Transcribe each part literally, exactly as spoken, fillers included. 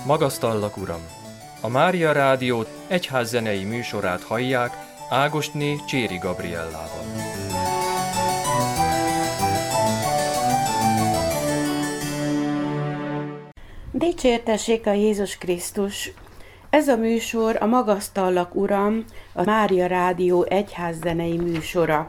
Magasztallak, Uram! A Mária Rádió egyházzenei műsorát hallják Ágostné Cséri Gabriellával. Dicsértessék a Jézus Krisztus! Ez a műsor a Magasztallak, Uram, a Mária Rádió egyházzenei műsora.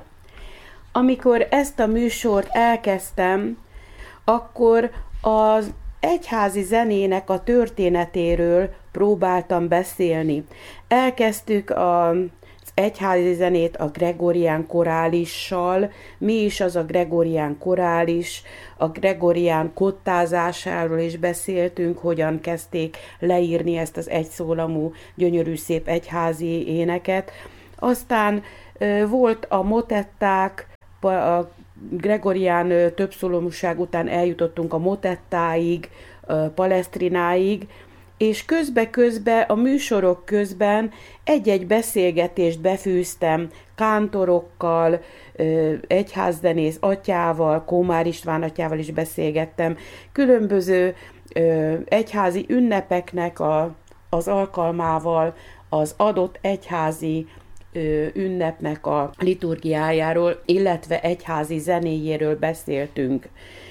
Amikor ezt a műsort elkezdtem, akkor az egyházi zenének a történetéről próbáltam beszélni. Elkezdtük az egyházi zenét a gregorián korálissal. Mi is az a gregorián korális? A gregorián kottázásáról is beszéltünk, hogyan kezdték leírni ezt az egyszólamú, gyönyörű szép egyházi éneket. Aztán volt a motetták, a gregorián többszólomúság után eljutottunk a motettáig, Palestrináig, és közbe-közbe a műsorok közben egy-egy beszélgetést befűztem kántorokkal, egyházzenész atyával, Kómár István atyával is beszélgettem, különböző egyházi ünnepeknek a, az alkalmával, az adott egyházi ünnepnek a liturgiájáról, illetve egyházi zenéjéről beszéltünk.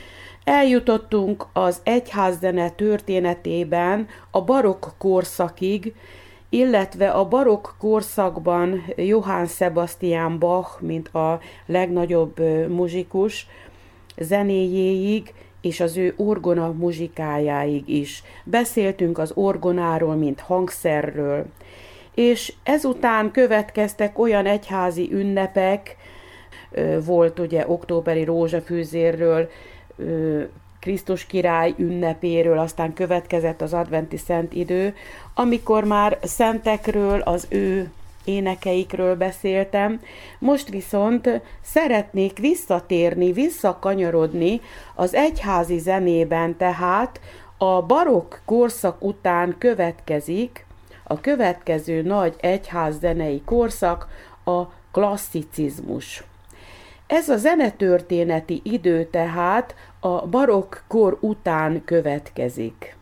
Eljutottunk az egyházzene történetében a barokk korszakig, illetve a barokk korszakban Johann Sebastian Bach, mint a legnagyobb muzsikus, zenéjéig, és az ő orgona muzsikájáig is. Beszéltünk az orgonáról, mint hangszerről. És ezután következtek olyan egyházi ünnepek, volt ugye októberi rózsafűzérről, Krisztus király ünnepéről, aztán következett az adventi szent idő, amikor már szentekről, az ő énekeikről beszéltem. Most viszont szeretnék visszatérni, visszakanyarodni az egyházi zenében, tehát a barokk korszak után következik a következő nagy egyházzenei korszak, a klasszicizmus. Ez a zenetörténeti idő tehát a barokk kor után következik.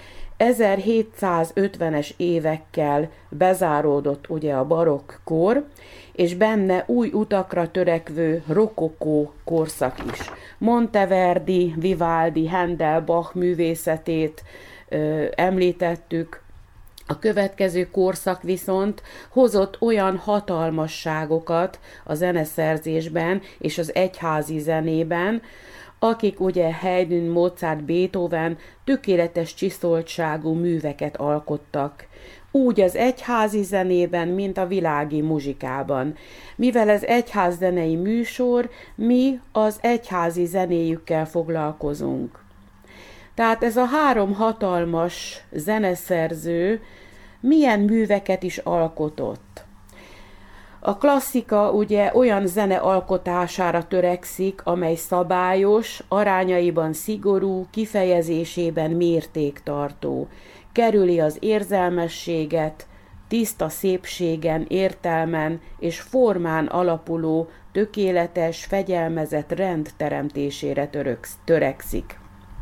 ezerhétszázötvenes évekkel bezáródott ugye a barokk kor, és benne új utakra törekvő rokokó korszak is. Monteverdi, Vivaldi, Handel, Bach művészetét ö, említettük. A következő korszak viszont hozott olyan hatalmasságokat a zeneszerzésben és az egyházi zenében, akik ugye Haydn, Mozart, Beethoven tökéletes csiszoltságú műveket alkottak. Úgy az egyházi zenében, mint a világi muzsikában. Mivel ez egyházzenei műsor, mi az egyházi zenéjükkel foglalkozunk. Tehát ez a három hatalmas zeneszerző milyen műveket is alkotott. A klasszika ugye olyan zene alkotására törekszik, amely szabályos, arányaiban szigorú, kifejezésében mértéktartó. Kerüli az érzelmességet, tiszta szépségen, értelmen és formán alapuló, tökéletes, fegyelmezett rend teremtésére törekszik.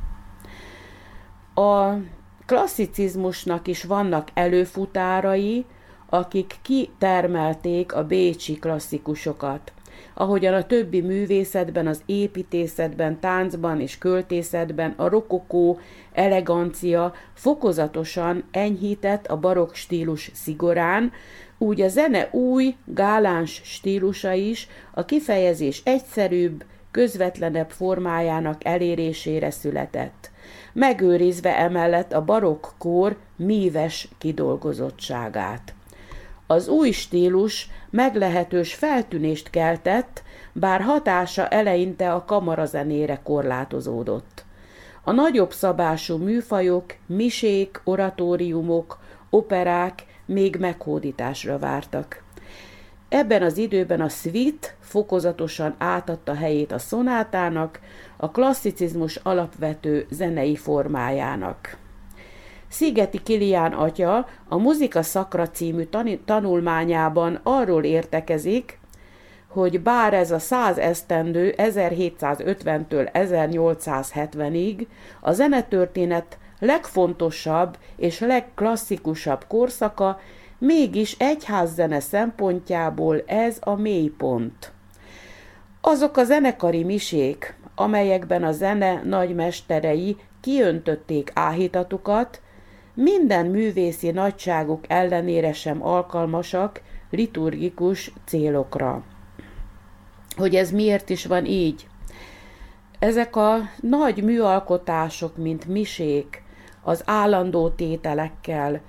A klasszicizmusnak is vannak előfutárai, akik kitermelték a bécsi klasszikusokat. Ahogyan a többi művészetben, az építészetben, táncban és költészetben a rokokó elegancia fokozatosan enyhített a barokk stílus szigorán, úgy a zene új, gáláns stílusa is a kifejezés egyszerűbb, közvetlenebb formájának elérésére született, megőrizve emellett a barokk kor míves kidolgozottságát. Az új stílus meglehetős feltűnést keltett, bár hatása eleinte a kamarazenére korlátozódott. A nagyobb szabású műfajok, misék, oratóriumok, operák még meghódításra vártak. Ebben az időben a suite fokozatosan átadta helyét a szonátának, a klasszicizmus alapvető zenei formájának. Szigeti Kilián atya a Muzika Sacra című tanulmányában arról értekezik, hogy bár ez a száz esztendő ezerhétszázötventől ezernyolcszázhetvenig a zenetörténet legfontosabb és legklasszikusabb korszaka, mégis egyházzene szempontjából ez a mélypont. Azok a zenekari misék, amelyekben a zene nagymesterei kiöntötték áhítatukat, minden művészi nagyságuk ellenére sem alkalmasak liturgikus célokra. Hogy ez miért is van így? Ezek a nagy műalkotások, mint misék, az állandó tételekkel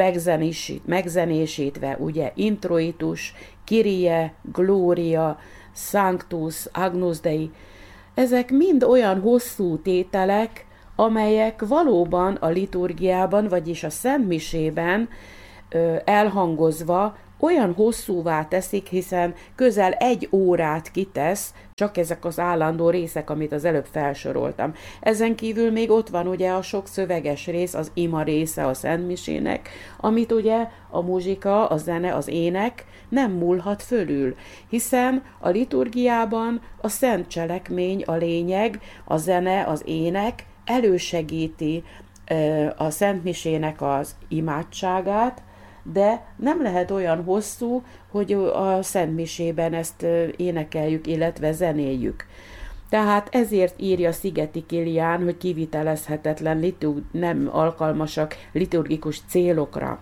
megzenésítve, ugye introitus, Kyrie, Gloria, Sanctus, Agnus Dei, ezek mind olyan hosszú tételek, amelyek valóban a liturgiában, vagyis a szentmisében ö, elhangozva olyan hosszúvá teszik, hiszen közel egy órát kitesz, csak ezek az állandó részek, amit az előbb felsoroltam. Ezen kívül még ott van ugye a sok szöveges rész, az ima része a szentmisének, amit ugye a muzsika, a zene, az ének nem múlhat fölül, hiszen a liturgiában a szent cselekmény a lényeg, a zene, az ének elősegíti a szentmisének az imádságát, de nem lehet olyan hosszú, hogy a szentmisében ezt énekeljük, illetve zenéljük. Tehát ezért írja Szigeti Kilián, hogy kivitelezhetetlen, liturg, nem alkalmasak liturgikus célokra.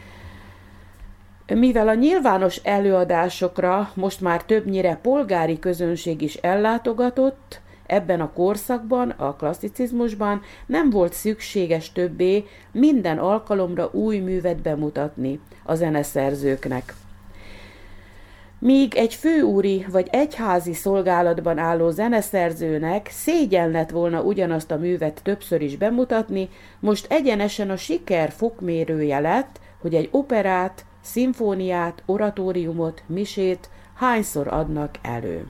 Mivel a nyilvános előadásokra most már többnyire polgári közönség is ellátogatott, ebben a korszakban, a klasszicizmusban nem volt szükséges többé minden alkalomra új művet bemutatni a zeneszerzőknek. Míg egy főúri vagy egyházi szolgálatban álló zeneszerzőnek szégyen lett volna ugyanazt a művet többször is bemutatni, most egyenesen a siker fokmérője lett, hogy egy operát, szimfóniát, oratóriumot, misét hányszor adnak elő.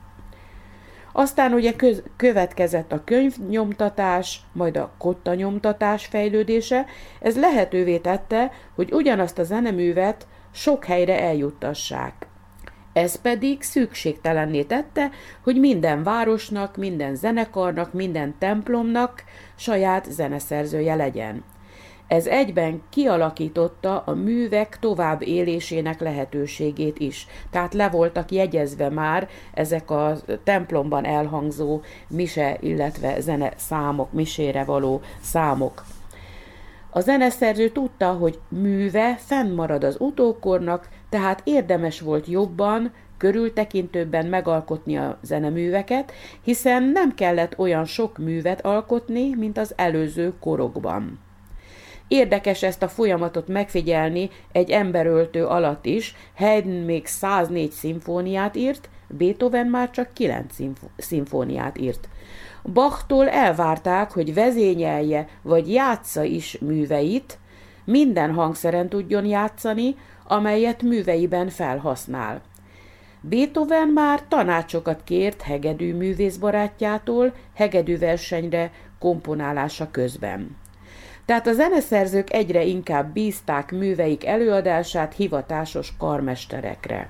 Aztán ugye köz, következett a könyvnyomtatás, majd a kottanyomtatás fejlődése, ez lehetővé tette, hogy ugyanazt a zeneművet sok helyre eljuttassák. Ez pedig szükségtelenné tette, hogy minden városnak, minden zenekarnak, minden templomnak saját zeneszerzője legyen. Ez egyben kialakította a művek tovább élésének lehetőségét is. Tehát le voltak jegyezve már ezek a templomban elhangzó mise, illetve zene számok, misére való számok. A zeneszerző tudta, hogy műve fennmarad az utókornak, tehát érdemes volt jobban, körültekintőbben megalkotni a zeneműveket, hiszen nem kellett olyan sok művet alkotni, mint az előző korokban. Érdekes ezt a folyamatot megfigyelni egy emberöltő alatt is, Haydn még száznégy szimfóniát írt, Beethoven már csak kilenc szimfóniát írt. Bachtól elvárták, hogy vezényelje vagy játsza is műveit, minden hangszeren tudjon játszani, amelyet műveiben felhasznál. Beethoven már tanácsokat kért hegedű művészbarátjától hegedűversenyre komponálása közben. Tehát a zeneszerzők egyre inkább bízták műveik előadását hivatásos karmesterekre.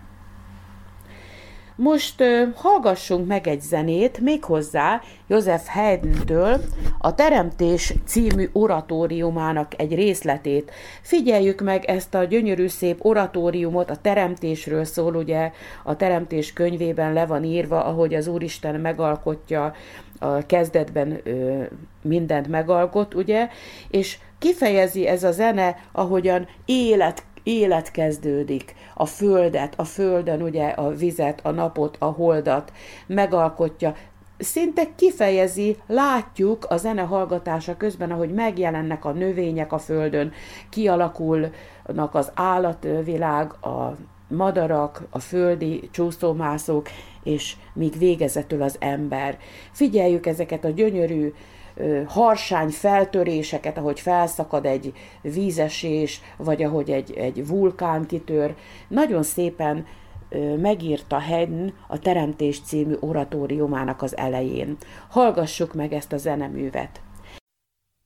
Most uh, hallgassunk meg egy zenét, méghozzá Joseph Haydntől a Teremtés című oratóriumának egy részletét. Figyeljük meg ezt a gyönyörű szép oratóriumot, a teremtésről szól, ugye a Teremtés könyvében le van írva, ahogy az Úristen megalkotja, a kezdetben ö, mindent megalkot, ugye, és kifejezi ez a zene, ahogyan élet, élet kezdődik, a földet, a földön ugye a vizet, a napot, a holdat megalkotja. Szinte kifejezi, látjuk a zene hallgatása közben, ahogy megjelennek a növények a földön, kialakulnak az állatvilág, a madarak, a földi csúszómászók, és míg végezetül az ember. Figyeljük ezeket a gyönyörű harsány feltöréseket, ahogy felszakad egy vízesés, vagy ahogy egy, egy vulkán kitör. Nagyon szépen megírta Haydn a Teremtés című oratóriumának az elején. Hallgassuk meg ezt a zeneművet.